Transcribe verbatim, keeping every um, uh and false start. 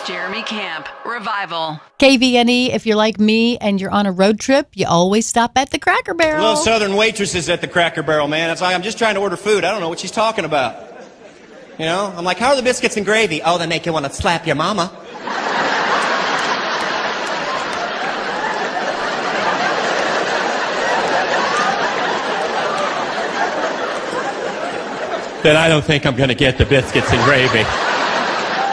Jeremy Camp, Revival. K V N E, if you're like me and you're on a road trip, you always stop at the Cracker Barrel. Little southern waitresses at the Cracker Barrel, man. It's like, I'm just trying to order food. I don't know what she's talking about. You know? I'm like, how are the biscuits and gravy? Oh, they make you want to slap your mama. Then I don't think I'm going to get the biscuits and gravy.